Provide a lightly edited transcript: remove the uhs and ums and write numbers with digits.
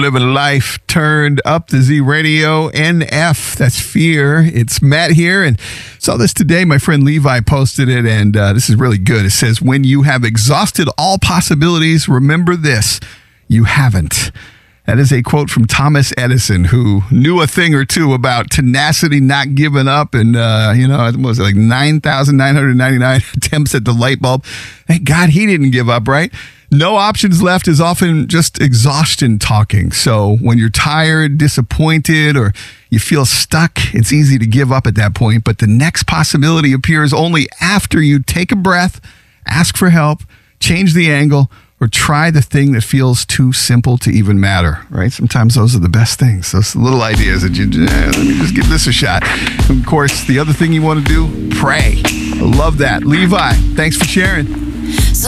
living life turned up. The Z Radio NF. That's fear. It's Matt here, and saw this today. My friend Levi posted it, and this is really good. It says, when you have exhausted all possibilities, remember this: you haven't. That is a quote from Thomas Edison, who knew a thing or two about tenacity, not giving up, and, what was it, like 9,999 attempts at the light bulb. Thank God he didn't give up, right? No options left is often just exhaustion talking. So when you're tired, disappointed, or you feel stuck, it's easy to give up at that point. But the next possibility appears only after you take a breath, ask for help, change the angle, or try the thing that feels too simple to even matter, right? Sometimes those are the best things. Those little ideas that let me just give this a shot. And of course, the other thing you want to do, pray. I love that. Levi, thanks for sharing.